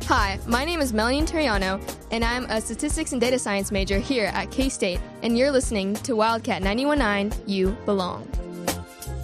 Hi, my name is Melanie Terriano, and I'm a statistics and data science major here at K-State, and you're listening to Wildcat 91.9 You Belong.